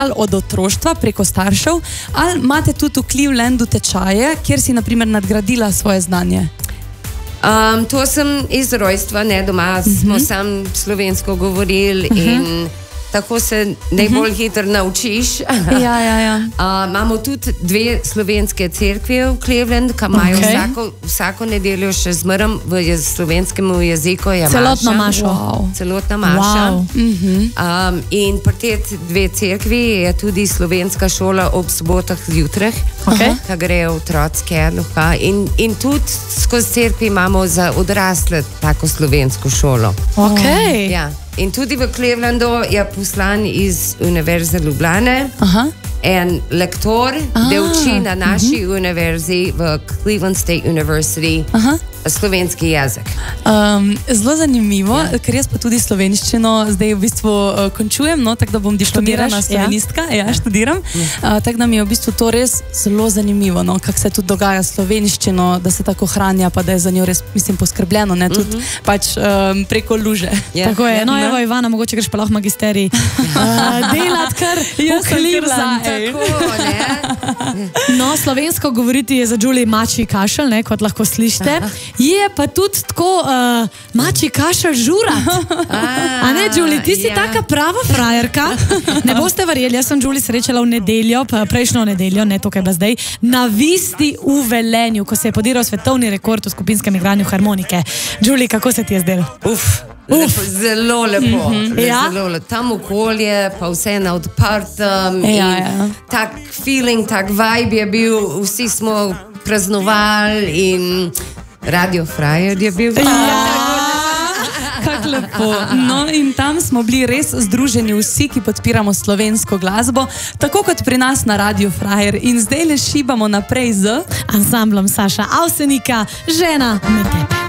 od otroštva preko staršev, ali imate tudi v Clevelandu tečaje, kjer si naprimer nadgradila svoje znanje? To sem iz rojstva, ne, doma smo sam slovensko govorili in tako se najbolj hitro naučiš. Imamo tudi dve slovenske cerkve v Cleveland, ki imajo vsako nedeljo še zmeraj v slovenskem jeziku. Celotno mašo. Celotna maša. In pri te dve cerkvi je tudi slovenska šola ob sobotah zjutraj, ki grejo otroci. In tudi skozi cerkvi imamo za odrasle tako slovensko šolo. In tudi v Clevelandu je poslan iz Univerze Ljubljane en lektor, da uči na naši univerzi v Cleveland State University slovenski jezik. Zelo zanimivo, ker jaz pa tudi slovenščino zdaj v bistvu končujem, tako da bom diplomirana slovenistka. Ja, študiram. Tako da mi je v bistvu to res zelo zanimivo, kako se tudi dogaja slovenščino, da se tako hranja, pa da je za njo res, mislim, poskrbljeno, tudi pač preko luže. Tako je. No, evo, Ivana, mogoče greš pa lahko magisterij delat kar v Cleveland. No, slovensko govoriti je za Julie mačji kašelj, kot lahko slišite. Je pa tudi tako mačji kašelj žurat. A ne, Julie, ti si taka prava frajerka. Ne boste verjeli, jaz sem Julie srečala v nedeljo, prejšnjo nedeljo, ne to, kaj pa zdaj, na Visti v Velenju, ko se je podiral svetovni rekord v skupinskem igranju harmonike. Julie, kako se ti je zdelo? Zelo lepo. Tam okolje, pa vse na odprtem. Tak feeling, tak vibe je bil, vsi smo praznovali in Radio Frajer je bil. Kako lepo. No in tam smo bili res združeni vsi, ki podpiramo slovensko glasbo, tako kot pri nas na Radio Frajer. In zdaj le šibamo naprej z ansamblom Saša Avsenika, Žena med tebe.